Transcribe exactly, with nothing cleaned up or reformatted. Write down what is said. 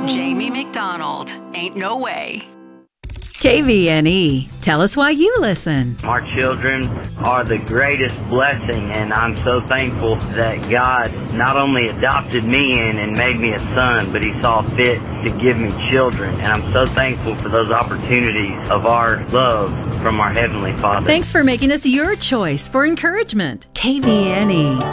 Jamie McDonald. Ain't no way. K V N E. Tell us why you listen. Our children are the greatest blessing, and I'm so thankful that God not only adopted me in and made me a son, but He saw fit to give me children. And I'm so thankful for those opportunities of our love from our Heavenly Father. Thanks for making us your choice for encouragement. K V N E.